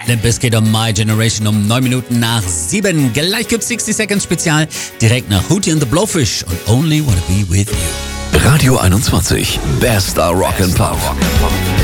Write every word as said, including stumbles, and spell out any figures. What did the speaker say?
Limp Bizkit und My Generation um neun Minuten nach sieben. Gleich gibt's sixty Seconds Spezial direkt nach Hootie and the Blowfish und Only Wanna Be With You. Radio einundzwanzig, bester Rock and Pop.